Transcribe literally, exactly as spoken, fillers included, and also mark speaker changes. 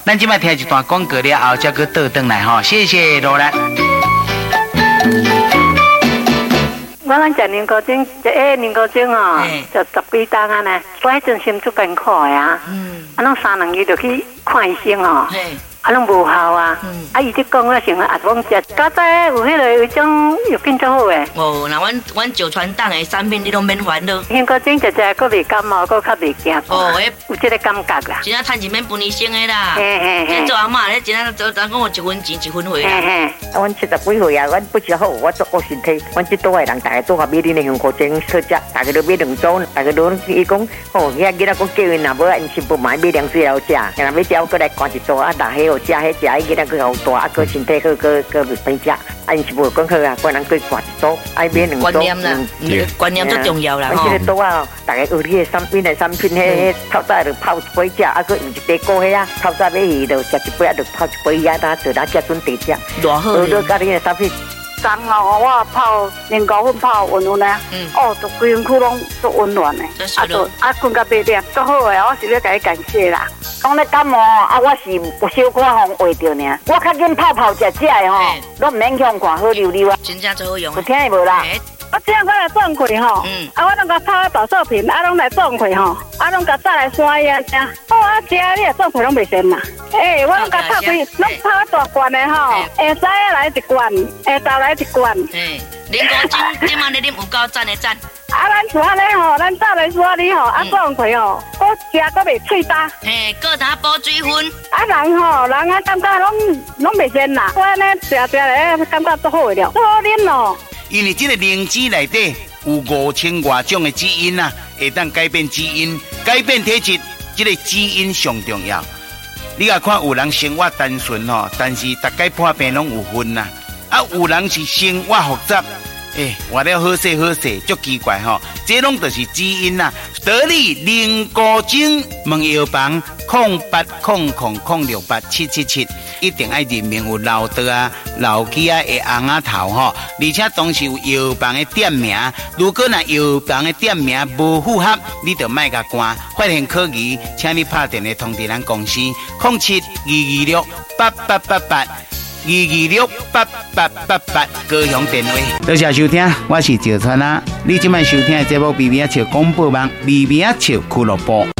Speaker 1: 咱今摆听一段广告了后，再去倒转来吼。谢谢罗兰。
Speaker 2: 我咱食年糕精，一下年糕精哦，就十几担啊呢。我迄阵心足艰苦的啊，嗯，啊，拢三两日就去看医生哦。啊，拢无效啊！嗯、啊，伊伫讲我成啊，讲食加在有迄个有种药品做好诶。
Speaker 3: 哦，那阮阮九传档诶产品你拢免烦恼。
Speaker 2: 香菇精食食，佫袂感冒，佫较袂惊。
Speaker 3: 哦，迄
Speaker 2: 有这个感觉啦。
Speaker 3: 真正趁钱免分医生诶啦。
Speaker 2: 嘿嘿嘿。
Speaker 3: 做阿嬷咧，真正做人讲我一分钱一分货啦。
Speaker 2: 嘿嘿。
Speaker 4: 啊，阮七十几岁啊，阮不吃好，我做我身体。阮即桌诶人，大家都合买恁诶香菇精好食，大家都买两组，大家都伊讲，哦，遐囡仔讲叫因若无啊，因新妇买买两支来食，然后要食我过来赶一组啊，大家好食，迄食伊。那个好大，啊，个身体好，个个袂食，啊，因是无讲好啊，个人去挂一组，爱买两组。
Speaker 3: 观念啦，观念最重要啦。
Speaker 4: 我这个桌啊，大家有你的产品的产品，迄迄透早就泡一杯食，啊，个用一杯果迄啊，透早买去就食一杯，啊，就泡一杯啊，当做咱食准地食。
Speaker 3: 偌好。
Speaker 4: 好多家己的产品。
Speaker 2: 三号我泡年糕粉泡温温呢，嗯，哦，就规身躯拢足温暖的，啊，就啊，困到八点，足好的，我是要甲伊感谢啦。
Speaker 4: 讲咧感冒啊，我是有小可风会着呢，我较紧泡泡食食的吼，都唔免向看好溜溜啊。
Speaker 3: 真正最好用。
Speaker 4: 有听无啦？
Speaker 2: 我这样我来撞开吼，嗯，啊，我拢甲泡保寿瓶，啊，拢来撞开吼，啊，拢甲再来刷呀，这样，哦，啊，这你来撞开拢袂咸嘛。诶，我拢甲泡开，拢泡啊大罐的吼，下早啊来一罐，下昼来一罐。
Speaker 3: 诶，年糕精今晚你啉有够赞的赞。
Speaker 2: 啊，咱厝安尼吼，咱早来刷你吼，啊，撞开吼，我食搁袂脆焦。
Speaker 3: 嘿，搁当补水分。
Speaker 2: 啊，人吼，人啊感觉拢拢袂咸啦，我安尼食食咧，感觉足好了，足好啉咯。
Speaker 1: 因为这个灵芝内底有五千多种的基因啊，会当改变基因，改变体质，这个基因上重要。你啊看有人生活单纯吼，但是大概破病拢有分呐。啊，有人是生活复杂，诶、欸，活了好势好势，足奇怪吼。这拢就是基因呐、啊。得力灵菇精问药房空八空空空六八七七七，一定要认明有老道啊、老鸡啊的红仔头吼，而且当时有药房的店名。如果那药房的店名无符合，你就卖甲关。发现可疑，请你拍电话通知咱公司零七二二六八八八八。二二六八八八八高雄电话。多谢收听，我是赵川啊。你今晚收听的节目《微微笑广播网》，微微笑俱乐部。